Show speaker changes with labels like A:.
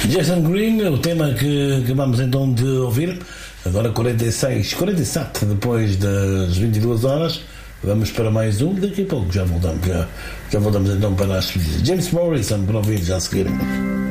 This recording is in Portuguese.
A: Jason Green, o tema que vamos então de ouvir, agora 47 depois das 22 horas. Vamos para mais um, daqui a pouco já voltamos então para as despedidas. James Morrison, para ouvir já a seguir.